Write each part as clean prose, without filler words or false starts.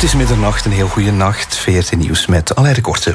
Het is middernacht, een heel goede nacht. VRT Nieuws met Alain de Korte.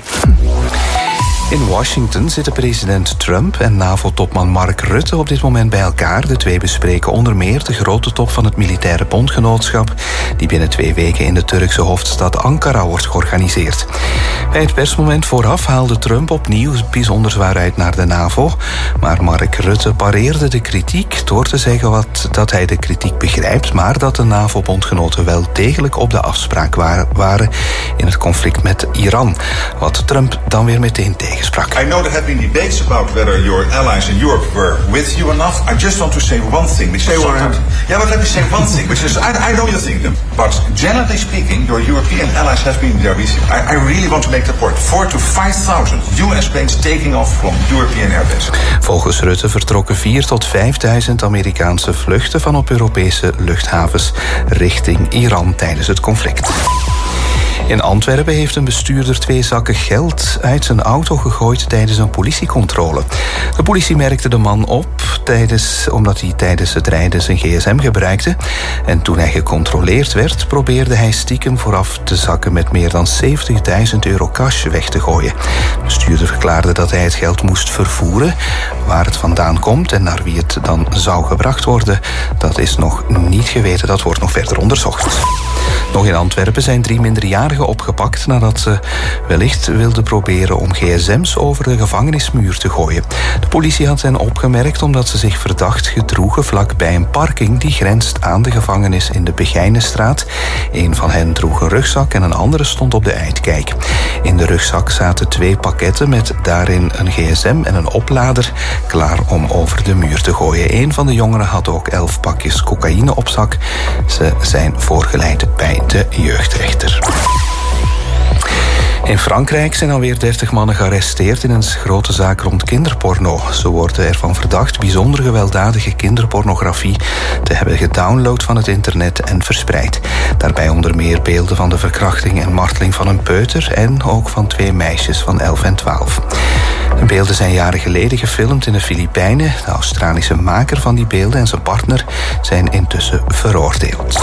In Washington zitten president Trump en NAVO-topman Mark Rutte op dit moment bij elkaar. De twee bespreken onder meer de grote top van het militaire bondgenootschap, die binnen 2 weken in de Turkse hoofdstad Ankara wordt georganiseerd. Bij het persmoment vooraf haalde Trump opnieuw bijzonder zwaar uit naar de NAVO. Maar Mark Rutte pareerde de kritiek door te zeggen dat hij de kritiek begrijpt, maar dat de NAVO-bondgenoten wel degelijk op de afspraak waren in het conflict met Iran. Wat Trump dan weer meteen tegenspreekt. I know there have been debates about whether your allies in Europe were with you enough. I just want to say one thing. Which is yeah, but let me say one thing, which is I know you think them. But generally speaking, your European allies have been there with you. I really want to make the point. 4,000 to 5,000 US planes taking off from European airbase. Volgens Rutte vertrokken 4,000 tot 5.000 Amerikaanse vluchten van op Europese luchthavens richting Iran tijdens het conflict. In Antwerpen heeft een bestuurder 2 zakken geld uit zijn auto gegooid tijdens een politiecontrole. De politie merkte de man op omdat hij tijdens het rijden zijn gsm gebruikte. En toen hij gecontroleerd werd, probeerde hij stiekem vooraf de zakken met meer dan €70.000 cash weg te gooien. De bestuurder verklaarde dat hij het geld moest vervoeren. Waar het vandaan komt en naar wie het dan zou gebracht worden, dat is nog niet geweten. Dat wordt nog verder onderzocht. Nog in Antwerpen zijn 3 minderjarigen opgepakt nadat ze wellicht wilden proberen om gsm's over de gevangenismuur te gooien. De politie had hen opgemerkt omdat ze zich verdacht gedroegen vlakbij een parking die grenst aan de gevangenis in de Begijnenstraat. Een van hen droeg een rugzak en een andere stond op de uitkijk. In de rugzak zaten 2 pakketten met daarin een gsm en een oplader klaar om over de muur te gooien. Een van de jongeren had ook 11 pakjes cocaïne op zak. Ze zijn voorgeleid bij de jeugdrechter. In Frankrijk zijn alweer 30 mannen gearresteerd in een grote zaak rond kinderporno. Ze worden ervan verdacht bijzonder gewelddadige kinderpornografie te hebben gedownload van het internet en verspreid. Daarbij onder meer beelden van de verkrachting en marteling van een peuter en ook van 2 meisjes van 11 en 12. De beelden zijn jaren geleden gefilmd in de Filipijnen. De Australische maker van die beelden en zijn partner zijn intussen veroordeeld.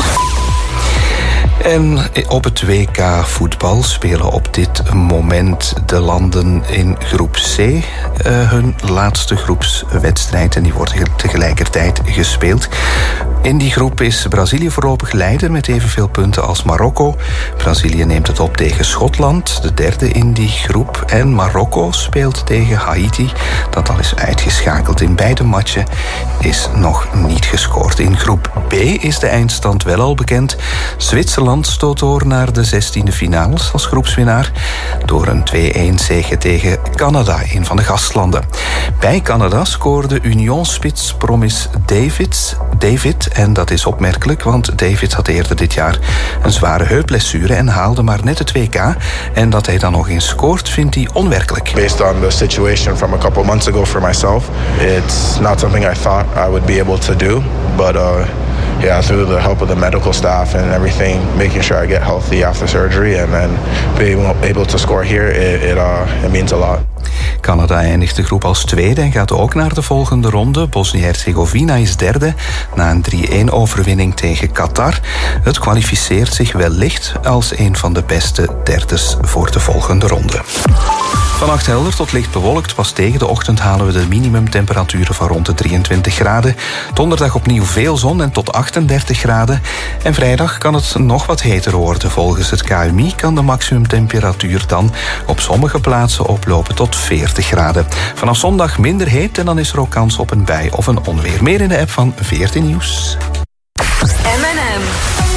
En op het WK voetbal spelen op dit moment de landen in groep C hun laatste groepswedstrijd. En die wordt tegelijkertijd gespeeld. In die groep is Brazilië voorlopig leider met evenveel punten als Marokko. Brazilië neemt het op tegen Schotland, de derde in die groep. En Marokko speelt tegen Haiti, dat al is uitgeschakeld. In beide matchen is nog niet gescoord. In groep B is de eindstand wel al bekend. Zwitserland stoot door naar de 16e finales als groepswinnaar door een 2-1 zege tegen Canada, een van de gastlanden. Bij Canada scoorde Union-spits Promise David. En dat is opmerkelijk, want David had eerder dit jaar een zware heupblessure en haalde maar net het WK. En dat hij dan nog eens scoort, vindt hij onwerkelijk. Based on the situation from a couple months ago for myself, it's not something I thought I would be able to do, but through the help of the medical staff and everything, making sure I get healthy after surgery and then being able to score here, it means a lot. Canada eindigt de groep als tweede en gaat ook naar de volgende ronde. Bosnië-Herzegovina is derde na een 3-1 overwinning tegen Qatar. Het kwalificeert zich wellicht als een van de beste derdes voor de volgende ronde. Vannacht helder tot licht bewolkt. Pas tegen de ochtend halen we de minimumtemperaturen van rond de 23 graden. Donderdag opnieuw veel zon en tot 38 graden. En vrijdag kan het nog wat heter worden. Volgens het KNMI kan de maximumtemperatuur dan op sommige plaatsen oplopen tot 40 graden. Vanaf zondag minder heet en dan is er ook kans op een bui of een onweer. Meer in de app van VRT Nieuws.